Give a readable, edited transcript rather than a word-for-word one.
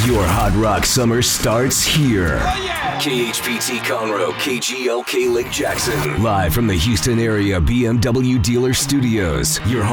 Your hot rock summer starts here. Oh, yeah. KHPT Conroe, KGLK Lake Jackson. Live from the Houston area BMW dealer studios. Your